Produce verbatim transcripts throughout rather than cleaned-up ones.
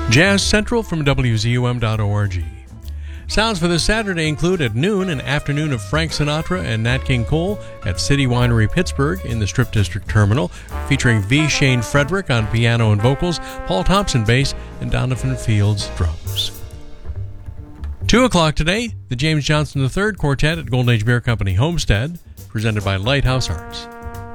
Jazz Central from W Z U M dot org. Sounds for this Saturday include at noon an afternoon of Frank Sinatra and Nat King Cole at City Winery Pittsburgh in the Strip District Terminal, featuring V. Shane Frederick on piano and vocals, Paul Thompson bass, and Donovan Fields drums. Two o'clock today, the James Johnson the third Quartet at Golden Age Beer Company Homestead, presented by Lighthouse Arts.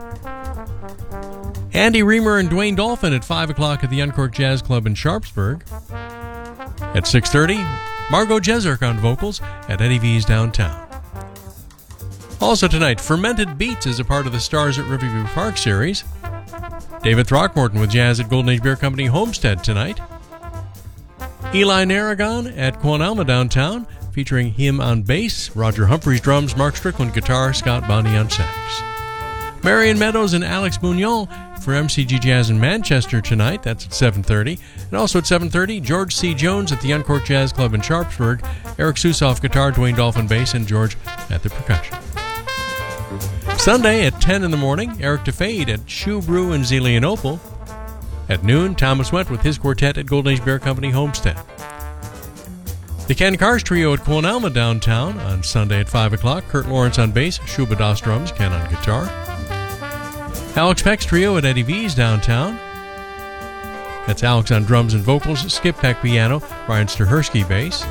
Andy Reamer and Dwayne Dolphin at five o'clock at the Uncorked Jazz Club in Sharpsburg. At six thirty, Margot Jeserk on vocals at Eddie V's downtown. Also tonight, Fermented Beats is a part of the Stars at Riverview Park series. David Throckmorton with jazz at Golden Age Beer Company Homestead tonight. Eli Narragon at Quan Alma downtown, featuring him on bass, Roger Humphreys drums, Mark Strickland guitar, Scott Bonney on sax. Marion Meadows and Alex Bugnon for M C G Jazz in Manchester tonight. That's at seven thirty. And also at seven thirty, George C. Jones at the Uncorked Jazz Club in Sharpsburg, Eric Susoff guitar, Dwayne Dolphin bass, and George at the percussion. Sunday at ten in the morning, Eric DeFade at Shoe Brew in Zelienople. At noon, Thomas Went with his quartet at Golden Age Beer Company Homestead. The Ken Cars Trio at Quan Alma downtown on Sunday at five o'clock. Kurt Lawrence on bass, Shuba Das drums, Ken on guitar. Alex Peck's Trio at Eddie V's downtown. That's Alex on drums and vocals, Skip Peck piano, Brian Stahersky bass.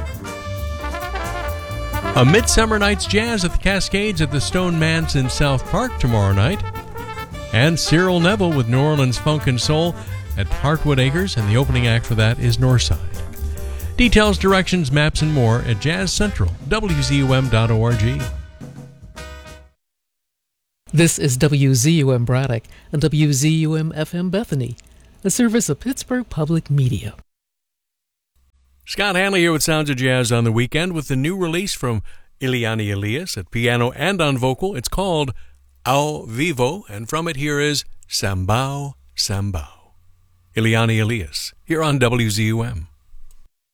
A Midsummer Night's Jazz at the Cascades at the Stone Manse in South Park tomorrow night. And Cyril Neville with New Orleans Funk and Soul at Heartwood Acres, and the opening act for that is Northside. Details, directions, maps, and more at Jazz Central, W Z U M dot org. This is W Z U M Braddock and W Z U M F M Bethany, a service of Pittsburgh Public Media. Scott Hanley here with Sounds of Jazz on the Weekend with the new release from Eliane Elias at piano and on vocal. It's called Ao Vivo, and from it here is Sambao Sambao. Eliane Elias, here on W Z U M.